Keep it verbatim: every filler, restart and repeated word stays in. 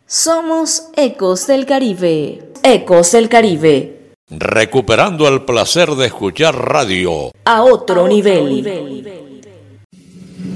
Somos Ecos del Caribe. Ecos del Caribe. Recuperando el placer de escuchar radio a otro, a otro nivel. nivel.